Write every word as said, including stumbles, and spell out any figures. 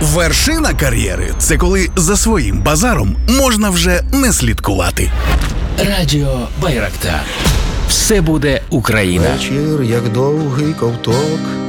Вершина кар'єри – це коли за своїм базаром можна вже не слідкувати. Радіо Байрактар. Все буде Україна. Вечір, як довгий ковток,